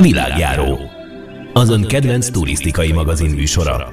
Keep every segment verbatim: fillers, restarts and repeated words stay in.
Világjáró, az ön kedvenc turisztikai magazin műsora.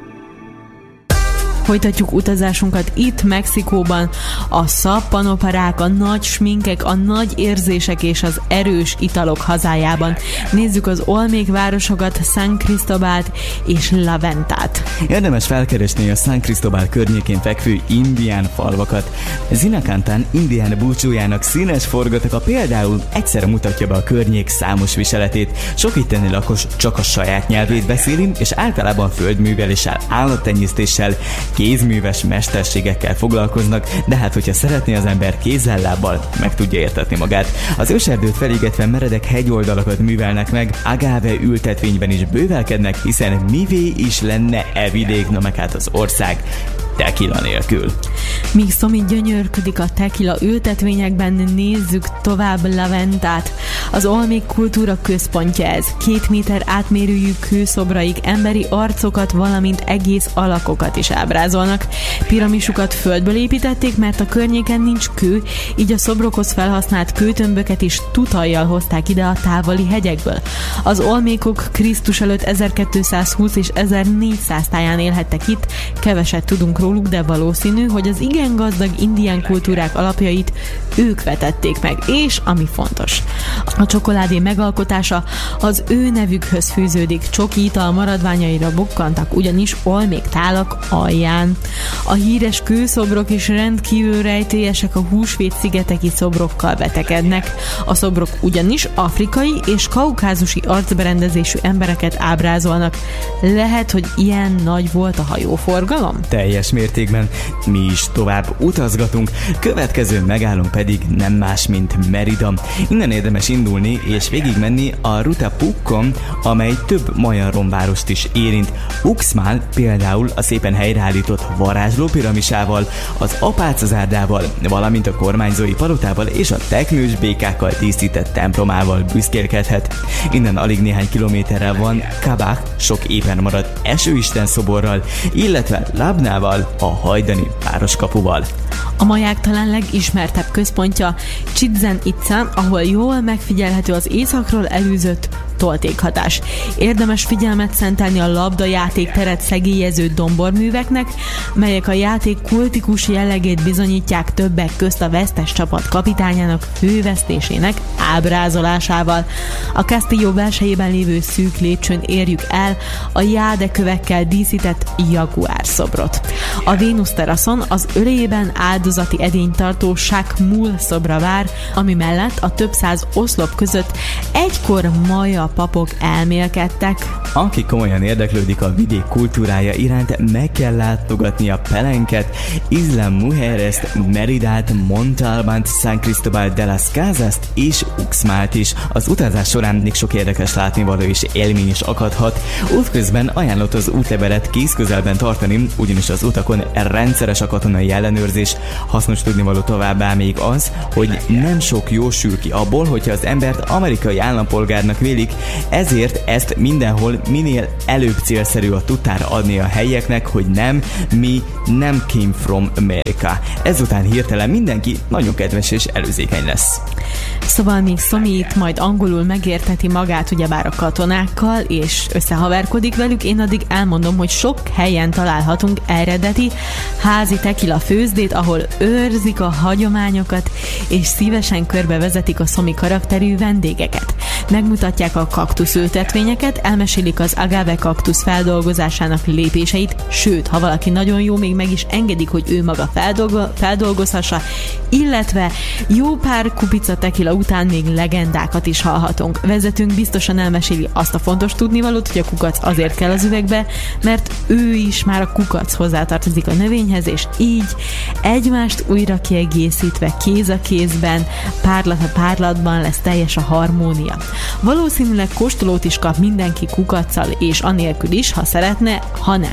Folytatjuk utazásunkat itt Mexikóban. A szappanoperák, a nagy sminkek, a nagy érzések és az erős italok hazájában. Nézzük az olmék városokat, San Cristobalt és La Ventát. Érdemes felkeresni a San Cristobal környékén fekvő indián falvakat. Zinacantán indián búcsújának színes forgataka például egyszerre mutatja be a környék számos viseletét. Sok itteni lakos csak a saját nyelvét beszéli, és általában földműveléssel, állattenyésztéssel, kézműves mesterségekkel foglalkoznak, de hát hogyha szeretné az ember kézzel-lábbal, meg tudja értetni magát. Az őserdőt felégetve meredek hegyoldalakat művelnek meg, agáve ültetvényben is bővelkednek, hiszen mivé is lenne e vidék, na meg hát az ország tequila nélkül. Míg Szomi gyönyörködik a tequila ültetvényekben, nézzük tovább La Ventát. Az olmék kultúra központja ez. Két méter átmérőjű kőszobraik emberi arcokat, valamint egész alakokat is ábrázolnak. Piramisukat földből építették, mert a környéken nincs kő, így a szobrokhoz felhasznált kőtömböket is tutajjal hozták ide a távoli hegyekből. Az olmékok Krisztus előtt ezerkétszázhúsz és ezernégyszáz táján élhettek itt, keveset tudunk róluk, de valószínű, hogy az igen gazdag indián kultúrák alapjait ők vetették meg, és ami fontos, a csokoládé megalkotása az ő nevükhöz fűződik, csoki ital maradványaira bukkantak, ugyanis olmék tálak alján. A híres kőszobrok is rendkívül rejtélyesek, a húsvét szigeteki szobrokkal vetekednek. A szobrok ugyanis afrikai és kaukázusi arcberendezésű embereket ábrázolnak. Lehet, hogy ilyen nagy volt a hajóforgalom? Teljes mértékben. Mi is tovább utazgatunk, következő megállunk pedig nem más, mint Merida. Innen érdemes indulni és végigmenni a Ruta Puccon, amely több maja romvárost is érint. Uxmal például a szépen helyreállított varázsló piramisával, az apácazárdával, valamint a kormányzói palotával és a teknős békákkal díszített templomával büszkélkedhet. Innen alig néhány kilométerrel van Kabak, sok éppen maradt esőisten szoborral, illetve Labnával, a hajdani városkapuval. A maják talán legismertebb központja Chichén Itzá, ahol jól megfigyelhető az északról elűzött toltékhatás. Érdemes figyelmet szentelni a labdajáték teret szegélyező domborműveknek, melyek a játék kultikus jellegét bizonyítják, többek közt a vesztes csapat kapitányának fővesztésének ábrázolásával. A Castillo belsejében lévő szűk lépcsőn érjük el a jádekövekkel díszített jaguár szobrot. A Vénusz teraszon az öléjében áldozati edényt tartó Sakmul szobra vár, ami mellett a több száz oszlop között egykor maja papok elmélkedtek. Aki komolyan érdeklődik a vidék kultúrája iránt, meg kell látogatni a Palenket, Isla Mujeres-t, Meridát, Montalbánt, San Cristobal de las Casas-t és Uxmalt is. Az utazás során még sok érdekes látnivaló és élmény is akadhat. Útközben ajánlott az útlevelet kézközelben tartani, ugyanis az utakon rendszeres a katonai ellenőrzés. Hasznos tudnivaló továbbá még az, hogy nem sok jó sül ki abból, hogyha az embert amerikai állampolgárnak vélik, ezért ezt mindenhol minél előbb célszerű a tudtára adni a helyieknek, hogy nem, mi nem came from America. Ezután hirtelen mindenki nagyon kedves és előzékeny lesz. Szóval még Szomi itt majd angolul megérteti magát ugyebár a katonákkal, és összehaverkodik velük, én addig elmondom, hogy sok helyen találhatunk eredeti házi tequila főzdét, ahol őrzik a hagyományokat, és szívesen körbevezetik a Szomi karakterű vendégeket. Megmutatják a kaktuszültetvényeket, elmesélik az agave kaktusz feldolgozásának lépéseit, sőt, ha valaki nagyon jó, még meg is engedik, hogy ő maga feldolgo- feldolgozhassa, illetve jó pár kupica tequila után még legendákat is hallhatunk. Vezetőnk biztosan elmeséli azt a fontos tudnivalót, hogy a kukac azért kell az üvegbe, mert ő is már a kukac hozzátartozik a növényhez, és így egymást újra kiegészítve, kéz a kézben, párlat a párlatban lesz teljes a harmónia. Valószínűleg kóstolót is kap mindenki kukaccal, és anélkül is, ha szeretne, ha nem.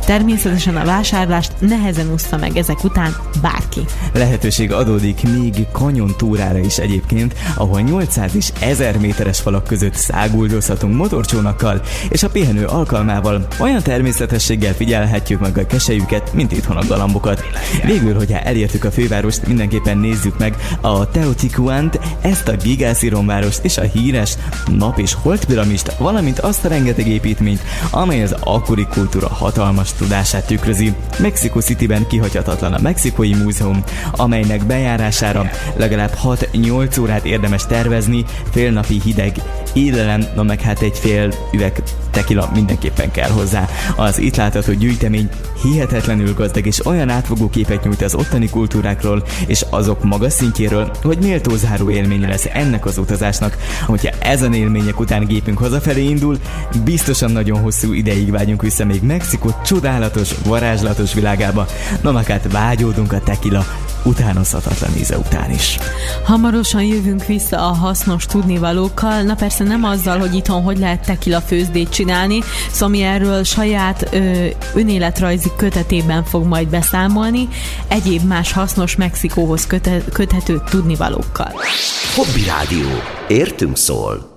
Természetesen a vásárlást nehezen úszta meg ezek után bárki. Lehetőség adódik még kanyon túrára is egyébként, ahol nyolcszáz és ezer méteres falak között száguldozhatunk motorcsónakkal, és a pihenő alkalmával olyan természetességgel figyelhetjük meg a keselyüket, mint itthon a galambokat. Végül, hogyha elértük a fővárost, mindenképpen nézzük meg a Teotihuacant, ezt a gigászironvárost és a híres nap- és holdpiramist, valamint azt a rengeteg építményt, amely az akkori kultúra hatalmas tudását tükrözi. Mexico Cityben kihagyhatatlan a Mexikói Múzeum, amelynek bejárására legalább hat-nyolc órát érdemes tervezni, félnapi hideg élelem, na meg hát egy fél üveg tekila mindenképpen kell hozzá. Az itt látható gyűjtemény hihetetlenül gazdag és olyan átfogó képet nyújt az ottani kultúrákról és azok magas szintjéről, hogy méltó záró élménye lesz ennek az utazásnak. Hogyha ezen élmények után gépünk hazafelé indul, biztosan nagyon hosszú ideig vágyunk vissza még Mexikó csodálatos, varázslatos világába, na meg hát vágyódunk a tekila utánozhatatlan íze után is. Hamarosan jövünk vissza a hasznos tudnivalókkal, na persze nem azzal, hogy itthon hogy lehet tekila főzdét csinálni, Szomi erről saját ö, önéletrajzi kötetében fog majd beszámolni, egyéb más hasznos Mexikóhoz köte- köthető tudnivalókkal. Hobby Rádió. Értünk szól.